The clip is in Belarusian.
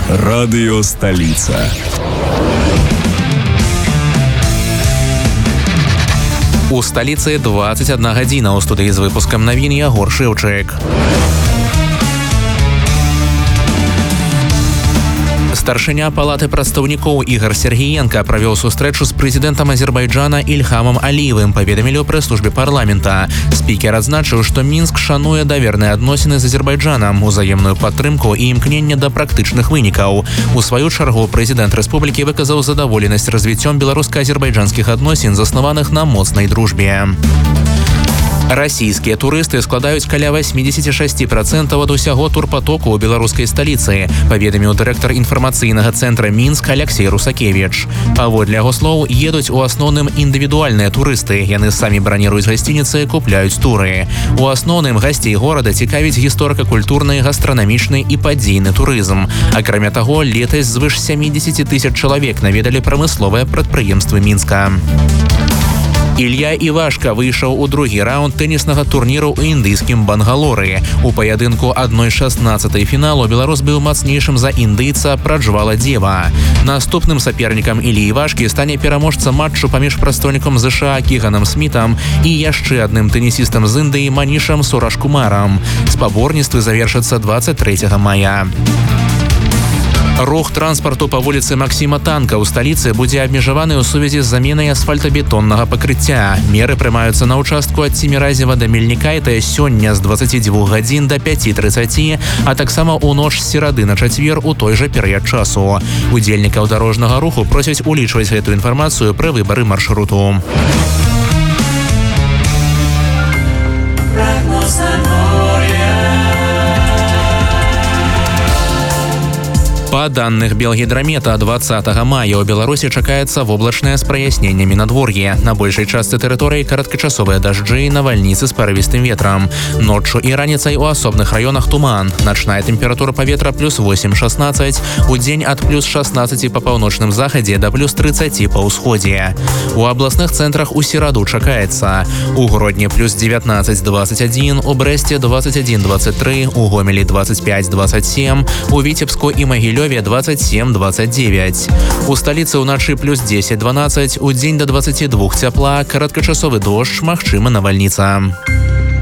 Радио «Столица». У сталіцы 21 гадзіна. У студыі з выпускам навін Ягор Шэўчык. Старшыня палаты прадстаўнікоў Ігор Сергіенка правёў сустрэчу з прэзідэнтам Азербайджана Ільхамам Аліевым, паведамілі ў прэс-службе парламента. Спікер адзначыў, што Мінск шануе даверныя адносіны з Азербайджанам, узаемную падтрымку і імкненне да практычных вынікаў. У сваю чаргу прэзідэнт рэспублікі выказаў задаволенасць развіццём беларуска-азербайджанскіх адносін, заснаваных на моцнай дружбе. Расійскія турысты складаюць каля 86% ад усяго турпатоку ў беларускай сталіцы, паведаміў дырэктар інфармацыйнага цэнтра Мінск Алексей Русакевіч. Паводле яго слоў, едуць у асноўным індывідуальныя турысты. Яны самі браніруюць гасцініцы, купляюць туры. У асноўным гасцей горада цікавіць гісторыка-культурны, гастранамічны і падзейны турызм. Акрамя таго, летась звыш 70 тысяч чалавек наведалі прамысловыя прадпрыемствы Мінска. Ілья Івашка выйшаў у другі раунд тэніснага турніру ў індыйскім Бангалоры. У паядынку 1/16 фіналу беларус быў мацнейшым за індыйца Праджвала Дева. Наступным сапернікам Ілі Івашкі стане пераможца матчу паміж прадстаўнікам ЗША Кіганам Смітам і яшчэ адным тэнісістам з Індыі Манішам Сурашкумарам. Спаборніцтвы завершацца 23 мая. Рух транспарту па вуліцы Максіма Танка ў сталіцы будзе абмежаваны ў сувязі з заменай асфальтабетоннага пакрыцця. Меры прымаюцца на ўчастку ад Ціміразева да Мельнікайта сёння з 22 гадзін да 5:30, а таксама ў ноч з серады на чацвер у той жа перыяд часу. Удзельнікаў дарожнага руху просяць улічваць гэтую інфармацыю пры выбары маршруту. Па данных Белгідрамета, 20 мая ў Беларусі чакаецца воблачнае з праясненнямі надвор'е. На большай частцы тэрыторыі кароткачасовыя дажджы і навальніцы з парывістым ветрам. Ноччу і раніцай у асобных раёнах туман. Начная тэмпература паветра плюс 8-16, удзень ад плюс 16 па паўночным захадзе да плюс 30 па ўсходзе. У абласных цэнтрах у сераду чакаецца. У Гродні плюс 19-21, у Брэсце 21-23, у Гомелі 25-27, у Віцебску і Магілёве 27-29. У сталіцы ўначы плюс 10-12, удзень да 22 цяпла, кароткачасовы дождж, магчыма навальніца.